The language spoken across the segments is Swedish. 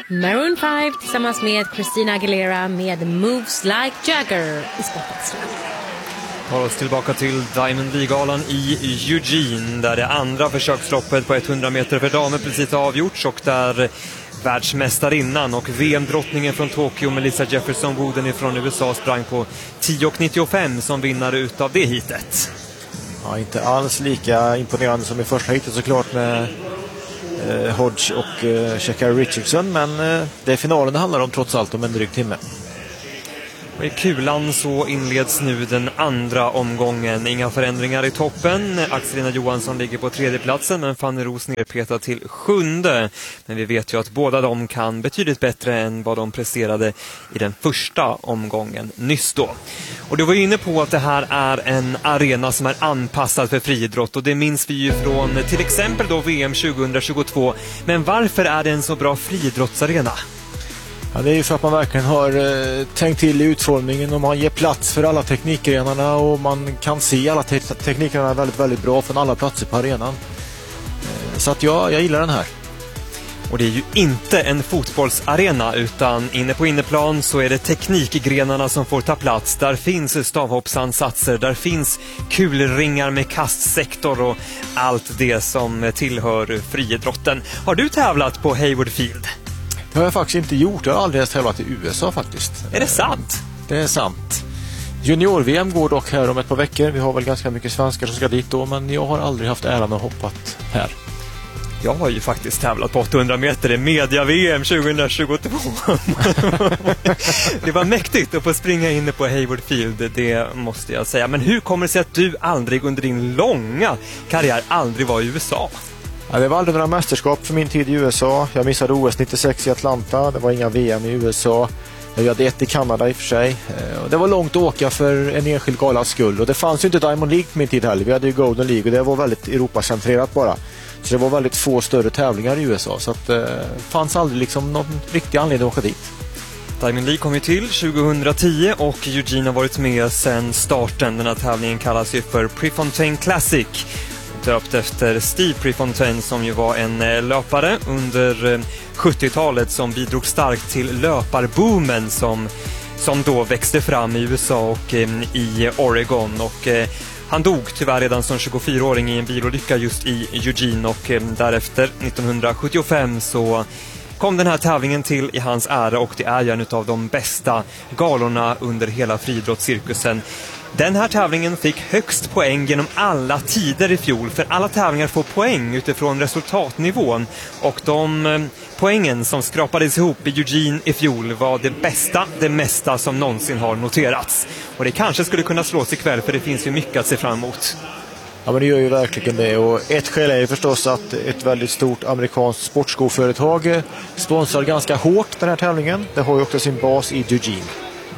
Maroon 5 tillsammans med Christina Aguilera med Moves Like Jagger i Sportextra. Tar oss tillbaka till Diamond League-galan i Eugene, där det andra försöksloppet på 100 meter för damer precis har avgjorts och där världsmästarinnan och VM-drottningen från Tokyo Melissa Jefferson-Wooden från USA sprang på 10,95 som vinnare utav det hitet. Ja, inte alls lika imponerande som i första hitet såklart med Hodge och Sha'Carri Richardson, men det är finalen det handlar om trots allt om en dryg timme. Och i kulan så inleds nu den andra omgången. Inga förändringar i toppen. Axelina Johansson ligger på 3:e platsen men Fanny Roos nerpetad till 7:e. Men vi vet ju att båda de kan betydligt bättre än vad de presterade i den första omgången nyss då. Och du var inne på att det här är en arena som är anpassad för friidrott och det minns vi ju från till exempel då VM 2022. Men varför är det en så bra friidrottsarena? Ja, det är ju för att man verkligen har tänkt till i utformningen och man ger plats för alla teknikgrenarna och man kan se alla teknikgrenarna väldigt, väldigt bra från alla platser på arenan. Så att jag gillar den här. Och det är ju inte en fotbollsarena utan inne på inneplan så är det teknikgrenarna som får ta plats. Där finns stavhoppsansatser, där finns kulringar med kastsektor och allt det som tillhör friidrotten. Har du tävlat på Hayward Field? Det har jag faktiskt inte gjort. Jag har aldrig tävlat i USA faktiskt. Är det sant? Det är sant. Junior-VM går dock här om ett par veckor. Vi har väl ganska mycket svenskar som ska dit då, men jag har aldrig haft äran att hoppat här. Jag har ju faktiskt tävlat på 800 meter i media-VM 2022. Det var mäktigt att få springa inne på Hayward Field, det måste jag säga. Men hur kommer det sig att du aldrig under din långa karriär aldrig var i USA? Ja, det var aldrig några mästerskap för min tid i USA. Jag missade OS 96 i Atlanta. Det var inga VM i USA. Jag hade ett i Kanada i och för sig. Det var långt att åka för en enskild galas skull. Och det fanns ju inte Diamond League på min tid heller. Vi hade ju Golden League och det var väldigt Europacentrerat bara. Så det var väldigt få större tävlingar i USA. Så att det fanns aldrig liksom någon riktig anledning att åka dit. Diamond League kom ju till 2010 och Eugene har varit med sedan starten. Den här tävlingen kallas ju för Prefontaine Classic. Döpt efter Steve Prefontaine som ju var en löpare under 70-talet som bidrog starkt till löparboomen som då växte fram i USA och i Oregon. Och han dog tyvärr redan som 24-åring i en bilolycka just i Eugene och därefter 1975 så kom den här tävlingen till i hans ära och det är ju en av de bästa galorna under hela friidrottscirkusen. Den här tävlingen fick högst poäng genom alla tider i fjol, för alla tävlingar får poäng utifrån resultatnivån och de poängen som skrapades ihop i Eugene i fjol var det mesta som någonsin har noterats. Och det kanske skulle kunna slås ikväll för det finns ju mycket att se fram emot. Ja, men det gör ju verkligen det. Och ett skäl är ju förstås att ett väldigt stort amerikanskt sportskoföretag sponsrar ganska hårt den här tävlingen. Det har ju också sin bas i Eugene.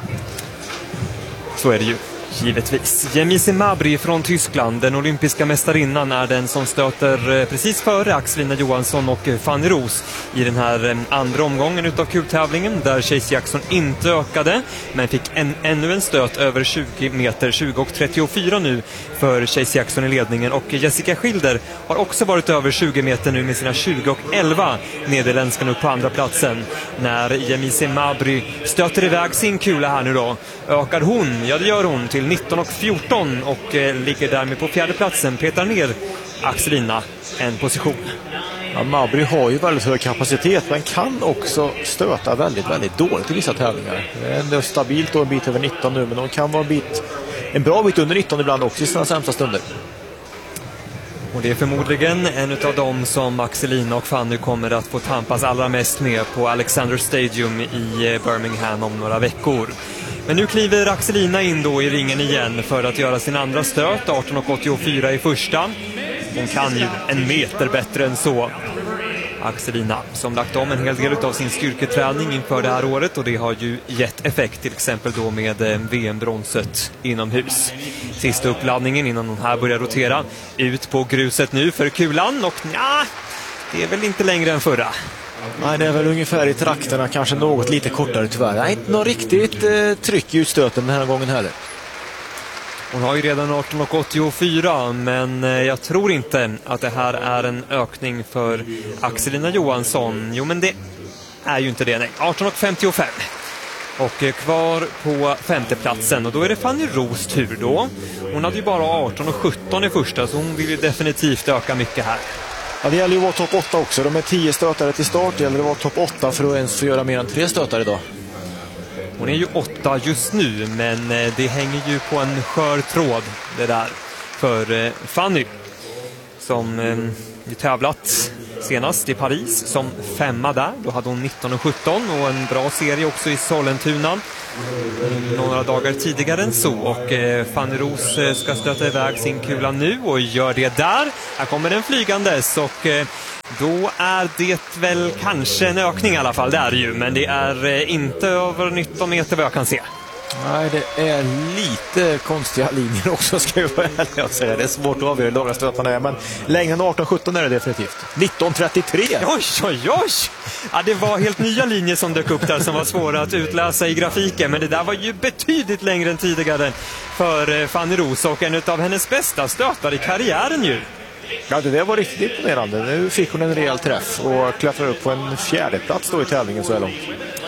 Så är det ju. Givetvis. Yemisi Mabry från Tyskland, den olympiska mästarinnan, är den som stöter precis före Axelina Johansson och Fanny Roos i den här andra omgången utav kultävlingen där Chase Jackson inte ökade men fick ännu en stöt över 20 meter, 20,34 nu för Chase Jackson i ledningen och Jessica Schilder har också varit över 20 meter nu med sina 20,11 nederländskan upp på andra platsen. När Yemisi Mabry stöter iväg sin kula här nu då, ökar hon, ja det gör hon, till 19,14 och ligger därmed på fjärde platsen, petar ner Axelina en position. Ja, Mabry har ju väldigt hög kapacitet men kan också stöta väldigt, väldigt dåligt i vissa tävlingar. Det är stabilt och en bit över 19 nu, men de kan vara en bra bit under 19 ibland också i sina sämsta stunder. Och det är förmodligen en av dem som Axelina och Fanny kommer att få tampas allra mest med på Alexander Stadium i Birmingham om några veckor. Men nu kliver Axelina in då i ringen igen för att göra sin andra stöt, 18,84 i första. Hon kan ju en meter bättre än så. Axelina som lagt om en hel del av sin styrketräning inför det här året och det har ju gett effekt till exempel då med VM-bronset inomhus. Sista uppladdningen innan hon här börjar rotera ut på gruset nu för kulan och det är väl inte längre än förra. Nej, det är väl ungefär i trakterna, kanske något lite kortare tyvärr. Nej, inte något riktigt tryck i utstöten den här gången heller. Hon har ju redan 18,84 men jag tror inte att det här är en ökning för Axelina Johansson. Jo, men är ju inte det, nej. 18,55. Och kvar på femteplatsen. Och då är det Fanny Roos tur då. Hon hade ju bara 18,17 i första, så hon vill ju definitivt öka mycket här. Ja, det gäller ju att vara topp 8 också. De är 10 stötare till start. Det gäller att vara topp 8 för att ens få göra mer än 3 stötare idag. Hon är ju 8 just nu, men det hänger ju på en skör tråd det där för Fanny. Som ju tävlat senast i Paris som 5 där. Då hade hon 19,17 och en bra serie också i Sollentuna några dagar tidigare än så. Och Fanny Roos ska stöta iväg sin kula nu och gör det där. Här kommer den flygandes och då är det väl kanske en ökning i alla fall. Det är det ju, men det är inte över 19 meter vad jag kan se. Nej, det är lite konstiga linjer också, ska jag vara ärlig att säga. Det är svårt att avgöra hur långa stötarna är, men längden 18,17 är det definitivt. 19,33! Oj! Ja, det var helt nya linjer som dök upp där som var svåra att utläsa i grafiken, men det där var ju betydligt längre än tidigare för Fanny Roos och en av hennes bästa stötar i karriären ju. Ja, det där var riktigt imponerande. Nu fick hon en rejäl träff och klättrar upp på en 4:e plats då i tävlingen så här långt.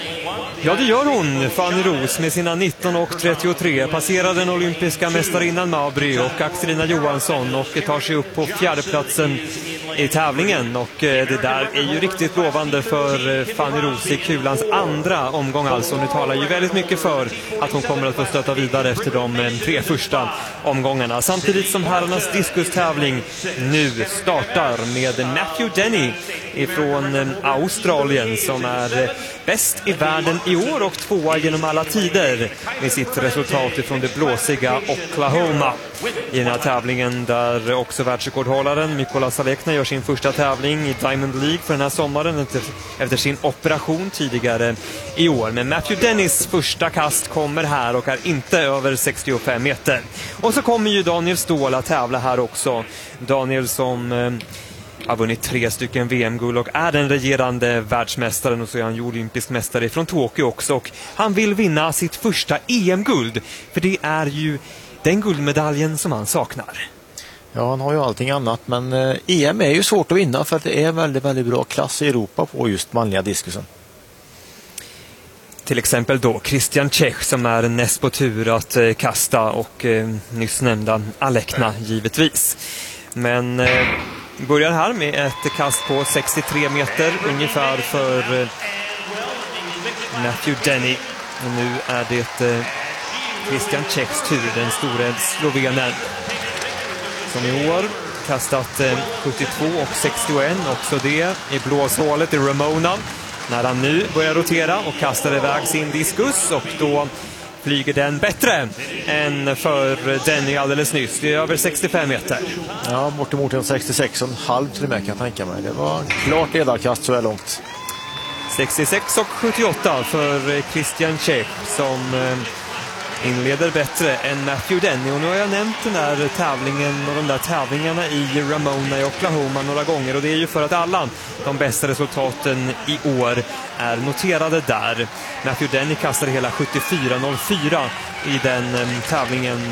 Ja, det gör hon, Fanny Roos, med sina 19,33. Passerar den olympiska mästarinnan Mabry och Axelina Johansson och tar sig upp på 4:e platsen i tävlingen. Och det där är ju riktigt lovande för Fanny Roos i kulans andra omgång. Alltså, nu talar ju väldigt mycket för att hon kommer att få stöta vidare efter de 3 första omgångarna. Samtidigt som herrarnas diskustävling nu startar med Matthew Denny ifrån Australien som är bäst i världen i år och 2:a genom alla tider med sitt resultat ifrån det blåsiga Oklahoma. I den här tävlingen där också världsrekordhållaren Mykola Salekna gör sin första tävling i Diamond League för den här sommaren efter sin operation tidigare i år. Men Matthew Dennys första kast kommer här och är inte över 65 meter. Och så kommer ju Daniel Ståhl att tävla här också. Daniel som har vunnit 3 stycken VM-guld och är den regerande världsmästaren, och så är han ju olympisk mästare från Tokyo också, och han vill vinna sitt första EM-guld, för det är ju den guldmedaljen som han saknar. Ja, han har ju allting annat, men EM är ju svårt att vinna för att det är väldigt, väldigt bra klass i Europa på just manliga diskusen. Till exempel då Christian Čech som är näst på tur att kasta, och nyss nämnda Alekna givetvis. Men börjar här med ett kast på 63 meter ungefär för Matthew Denny. Och nu är det Christian Čechs tur, den stora slovenen, som i år kastat 72 och 61, också det i blåshålet i Ramona, när han nu börjar rotera och kastar iväg sin diskus, och då flyger den bättre än för Denny alldeles nyss. Det är över 65 meter. Ja, bortemot en 66,5 till och med kan jag tänka mig. Det var klart ledarkast så här långt. 66 och 78 för Christian Čech som inleder bättre än Matthew Denny. Och nu har jag nämnt den där tävlingen och de där tävlingarna i Ramona i Oklahoma några gånger, och det är ju för att alla de bästa resultaten i år är noterade där. Matthew Denny kastade hela 74,04 i den tävlingen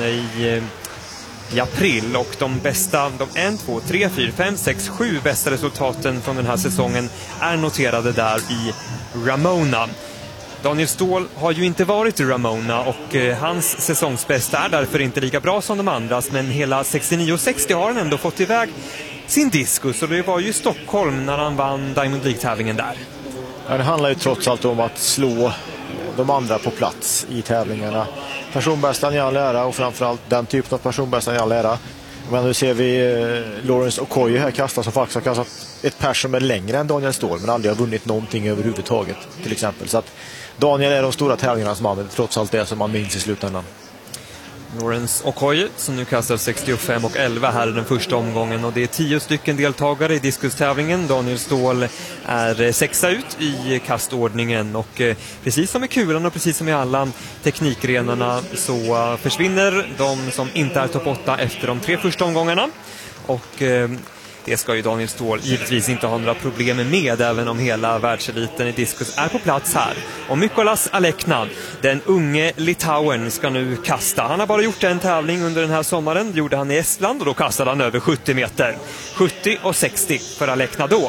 i april, och de bästa, de 1, 2, 3, 4, 5, 6, 7 bästa resultaten från den här säsongen är noterade där i Ramona. Daniel Ståhl har ju inte varit i Ramona, och hans säsongsbästa är därför inte lika bra som de andras, men hela 69,60 har han ändå fått iväg sin diskus, och det var ju i Stockholm när han vann Diamond League-tävlingen där. Ja, det handlar ju trots allt om att slå de andra på plats i tävlingarna. Personbästan i all ära, och framförallt den typen av personbästan i all ära. Men nu ser vi Lawrence Okoye här kasta, som faktiskt har kastat ett pers som är längre än Daniel Ståhl, men aldrig har vunnit någonting överhuvudtaget till exempel. Så att Daniel är de stora tävlingarnas man, trots allt det som man minns i slutändan. Lawrence Okoye som nu kastar 65 och 11 här i den första omgången, och det är 10 stycken deltagare i diskustävlingen. Daniel Ståhl är 6:a ut i kastordningen, och precis som i kulan och precis som i alla teknikgrenarna så försvinner de som inte är topp 8 efter de 3 första omgångarna, och det ska ju Daniel Ståhl givetvis inte ha några problem med, även om hela världseliten i diskus är på plats här. Och Mykolas Alekna, den unge Litauen, ska nu kasta. Han har bara gjort en tävling under den här sommaren. Det gjorde han i Estland, och då kastade han över 70 meter. 70 och 60 för Alekna då.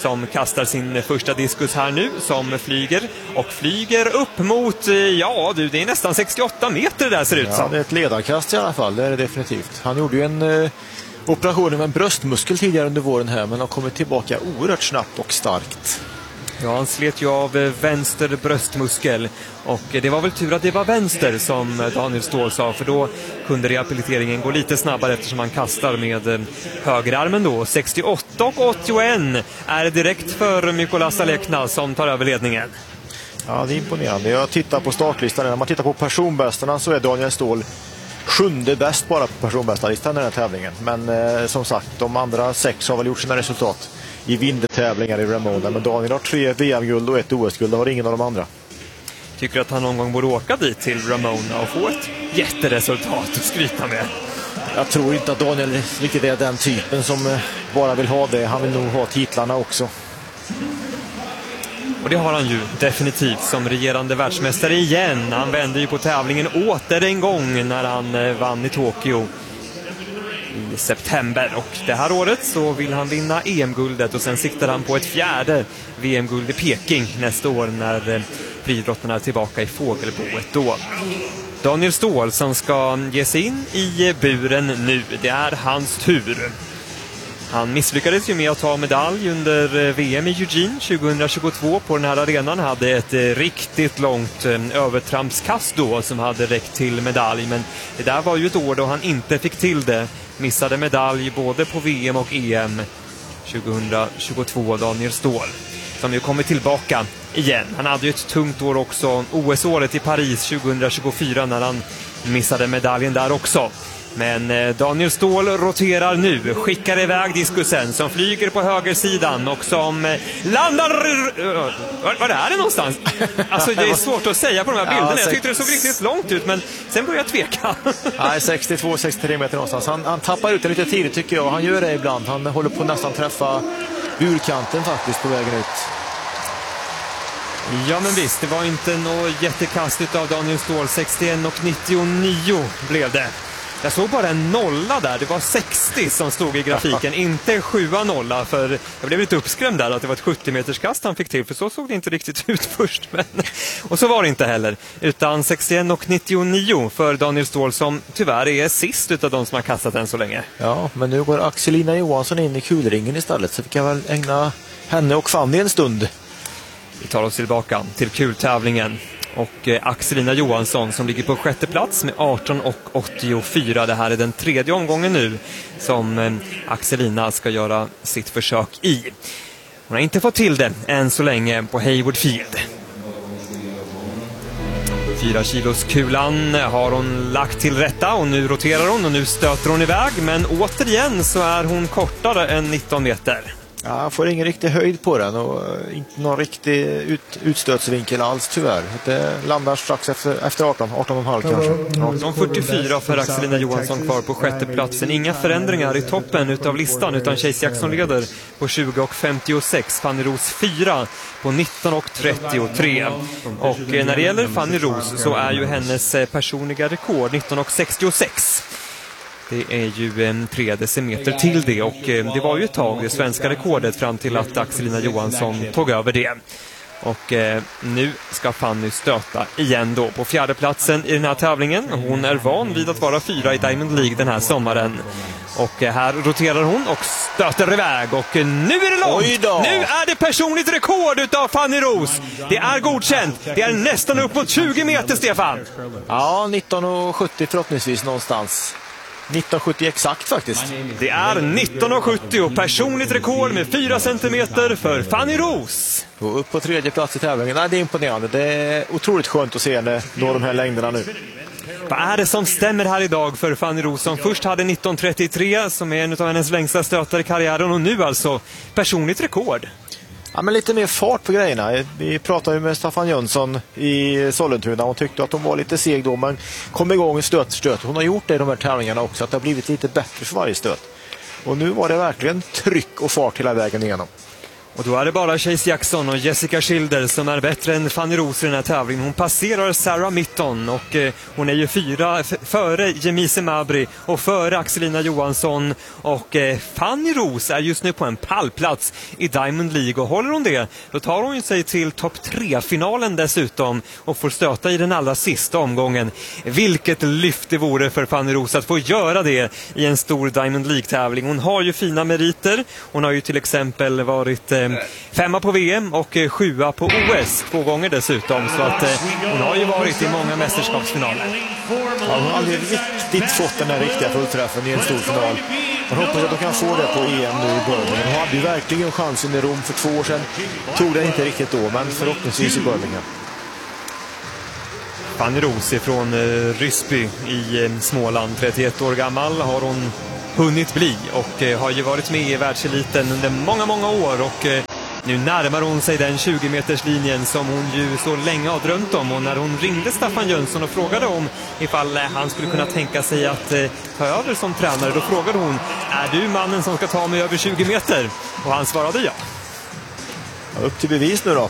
som kastar sin första diskus här nu, som flyger upp mot, det är nästan 68 meter där ser det ut som. Ja, det är ett ledarkast i alla fall, det är det definitivt. Han gjorde ju en operation med en bröstmuskel tidigare under våren här, men har kommit tillbaka oerhört snabbt och starkt. Ja, han slet ju av vänster bröstmuskel och det var väl tur att det var vänster som Daniel Ståhl sa, för då kunde rehabiliteringen gå lite snabbare eftersom han kastar med högerarmen då. 68 och 81 är direkt för Mykola Salekna som tar över ledningen. Ja, det är imponerande. Jag tittar på startlistan. När man tittar på personbästarna så är Daniel Ståhl 7:e bäst bara på personbästarlistan i den här tävlingen. Men som sagt, de andra 6 har väl gjort sina resultat i vintertävlingar i Ramona. Men Daniel har 3 VM-guld och 1 OS-guld. Det har ingen av de andra. Tycker att han någon gång borde åka dit till Ramona och få ett jätteresultat att skryta med. Jag tror inte att Daniel riktigt är den typen som bara vill ha det. Han vill nog ha titlarna också. Och det har han ju definitivt som regerande världsmästare igen. Han vände ju på tävlingen åter en gång när han vann i Tokyo i september. Och det här året så vill han vinna EM-guldet och sen siktar han på ett 4:e VM-guld i Peking nästa år när friidrottarna är tillbaka i fågelboet då. Daniel Ståhl som ska ge sig in i buren nu. Det är hans tur. Han misslyckades ju med att ta medalj under VM i Eugene 2022 på den här arenan. Han hade ett riktigt långt övertrampskast då som hade räckt till medalj. Men det där var ju ett år då han inte fick till det. Missade medalj både på VM och EM 2022, Daniel Ståhl. Som ju kommer tillbaka igen. Han hade ju ett tungt år också, OS-året i Paris 2024 när han missade medaljen där också. Men Daniel Ståhl roterar nu, skickar iväg diskusen som flyger på högersidan och som landar... Var är det någonstans? Alltså det är svårt att säga på de här bilderna. Jag tyckte det såg riktigt långt ut, men sen började jag tveka. Nej, 62-63 meter någonstans. Han tappar ut det lite tidigt tycker jag. Han gör det ibland. Han håller på att nästan träffa burkanten faktiskt på vägen ut. Ja men visst, det var inte något jättekast av Daniel Ståhl. 61,99 blev det. Jag såg bara en nolla där. Det var 60 som stod i grafiken. Inte 7-0, för jag blev lite uppskrämd där att det var ett 70-meterskast han fick till. För så såg det inte riktigt ut först. Men... Och så var det inte heller. Utan 61,99 för Daniel Ståhl som tyvärr är sist utav de som har kastat än så länge. Ja, men nu går Axelina Johansson in i kulringen istället. Så vi kan väl ägna henne och Fanny en stund. Vi tar oss tillbaka till kultävlingen. Och Axelina Johansson som ligger på 6:e plats med 18,84. Det här är den 3:e omgången nu som Axelina ska göra sitt försök i. Hon har inte fått till det än så länge på Hayward Field. 4-kiloskulan har hon lagt till rätta och nu roterar hon och nu stöter hon iväg. Men återigen så är hon kortare än 19 meter. Ja, jag får ingen riktig höjd på den och inte någon riktig utstötsvinkel alls tyvärr. Det landar strax efter 18,5 kanske. 18,44 för Axelina Johansson kvar på 6:e platsen. Inga förändringar i toppen utav listan utan Chase Jackson leder på 20,56. Fanny Roos 4 på 19,33. Och när det gäller Fanny Roos så är ju hennes personliga rekord 19,66. Det är ju en 3 decimeter till det och det var ju ett tag det svenska rekordet fram till att Axelina Johansson tog över det. Och nu ska Fanny stöta igen då på 4:e platsen i den här tävlingen. Hon är van vid att vara 4 i Diamond League den här sommaren. Och här roterar hon och stöter iväg och nu är det långt! Nu är det personligt rekord utav Fanny Roos. Det är godkänt. Det är nästan upp mot 20 meter, Stefan. Ja, 19,70 förhoppningsvis någonstans. 19,70 exakt faktiskt. Det är 19,70 personligt rekord med 4 centimeter för Fanny Roos. Och upp på 3:e plats i tävlingen. Nej, det är imponerande. Det är otroligt skönt att se henne nå de här längderna nu. Vad är det som stämmer här idag för Fanny Roos som först hade 19,33 som är en av hennes längsta stötar i karriären och nu alltså personligt rekord? Ja, men lite mer fart på grejerna. Vi pratade ju med Staffan Jönsson i Sollentuna. Hon tyckte att hon var lite seg då, men kom igång stöt. Hon har gjort det i de här tävlingarna också, att det har blivit lite bättre för varje stöt. Och nu var det verkligen tryck och fart hela vägen igenom. Och då är det bara Chase Jackson och Jessica Schilder som är bättre än Fanny Roos i den här tävlingen. Hon passerar Sarah Mitton och hon är ju 4 före Jemise Mabry och före Axelina Johansson. Och Fanny Roos är just nu på en pallplats i Diamond League, och håller hon det, då tar hon sig till topp 3-finalen dessutom och får stöta i den allra sista omgången. Vilket lyft det vore för Fanny Roos att få göra det i en stor Diamond League-tävling. Hon har ju fina meriter. Hon har ju till exempel varit 5 på VM och 7 på OS 2 gånger dessutom, så att hon har ju varit i många mästerskapsfinaler. Ja, hon har aldrig riktigt fått den här riktiga fullträffen i en stor final. Man hoppas att de kan få det på EM nu i Birmingham. Hon hade ju verkligen chansen i Rom för 2 år sedan. Tog det inte riktigt då, men förhoppningsvis i Birmingham. Fanny Roos från Ryssby i Småland, 31 år gammal har hon hunnit bli, och har ju varit med i världseliten under många år, och nu närmar hon sig den 20-meterslinjen som hon ju så länge har drömt om. Och när hon ringde Staffan Jönsson och frågade om ifall han skulle kunna tänka sig att ta över som tränare, då frågade hon: är du mannen som ska ta mig över 20 meter? Och han svarade ja. Upp till bevis nu då.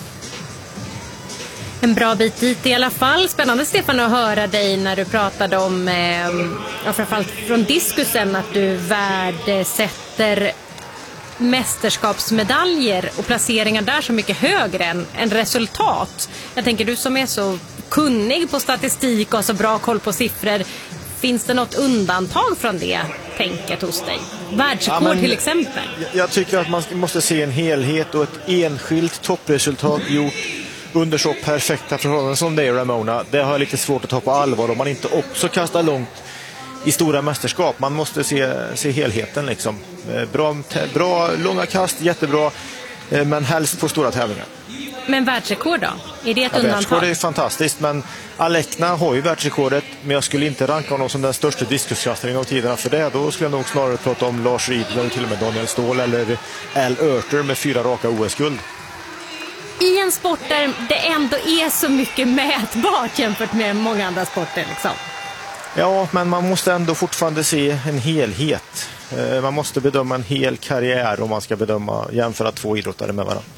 En bra bit dit i alla fall. Spännande, Stefan, att höra dig när du pratade om, framförallt från diskusen, att du värdesätter mästerskapsmedaljer och placeringar där så mycket högre än resultat. Jag tänker, du som är så kunnig på statistik och har så bra koll på siffror, finns det något undantag från det tänket hos dig? Världsrekord till exempel. Jag tycker att man måste se en helhet, och ett enskilt toppresultat gjort under så perfekta förhållanden som det är Ramona, det har jag lite svårt att ta på allvar om man inte också kastar långt i stora mästerskap. Man måste se helheten liksom. Bra långa kast, jättebra, men helst på stora tävlingar. Men världsrekord då? Är det ett undantag? Världsrekord är fantastiskt, men Alekna har ju världsrekordet, men jag skulle inte ranka honom som den största diskuskastaren av tiderna för det. Då skulle jag nog snarare prata om Lars Riedler, till och med Daniel Ståhl eller Al Oerter med 4 raka OS-guld. I en sport där det ändå är så mycket mätbart jämfört med många andra sporter liksom. Ja, men man måste ändå fortfarande se en helhet. Man måste bedöma en hel karriär om man ska jämföra 2 idrottare med varandra.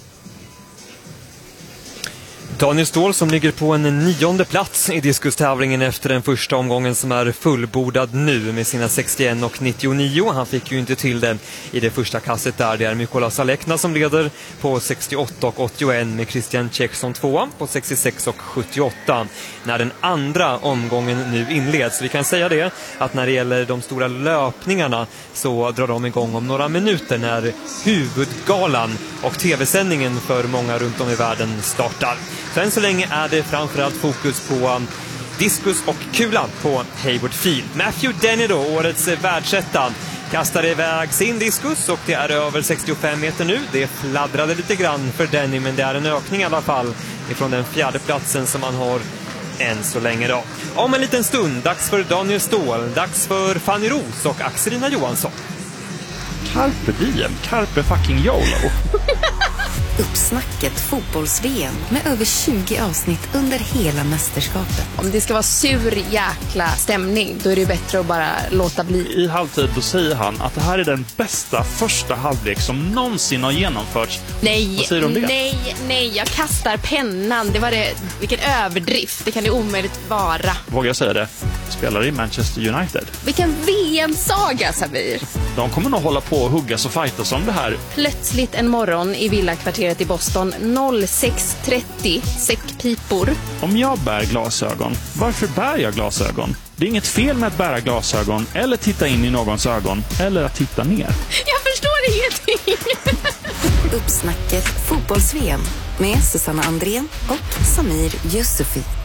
Daniel Ståhl som ligger på en 9:e plats i diskustävlingen efter den första omgången som är fullbordad nu med sina 61,99. Han fick ju inte till det i det första kastet där. Det är Mykolas Alekna som leder på 68,81 med Christian Čech som 2 på 66,78 när den andra omgången nu inleds. Så vi kan säga det att när det gäller de stora löpningarna så drar de igång om några minuter när huvudgalan och tv-sändningen för många runt om i världen startar. Så än så länge är det framförallt fokus på diskus och kula på Hayward Field. Matthew Denny då, årets världsetta, kastar iväg sin diskus och det är över 65 meter nu. Det fladdrade lite grann för Denny, men det är en ökning i alla fall ifrån den 4:e platsen som man har än så länge då. Om en liten stund, dags för Daniel Ståhl, dags för Fanny Roos och Axelina Johansson. Carpe diem, carpe fucking YOLO. Uppsnacket fotbolls-VM med över 20 avsnitt under hela mästerskapet. Om det ska vara sur jäkla stämning, då är det bättre att bara låta bli. I halvtid då säger han att det här är den bästa första halvlek som någonsin har genomförts. Nej, vad säger du om det? nej, jag kastar pennan. Vilken överdrift, det kan det omöjligt vara. Vågar jag säga det? Spelar i Manchester United. Vilken VM-saga, Sabir. De kommer nog hålla på och huggas och fightas om det här. Plötsligt en morgon i villakvarteret i Boston 06:30, säckpipor. Om jag bär glasögon, varför bär jag glasögon? Det är inget fel med att bära glasögon eller titta in i någons ögon eller att titta ner. Jag förstår ingenting. Uppsnacket fotbolls-VM med Susanna Andrén och Samir Yusufi.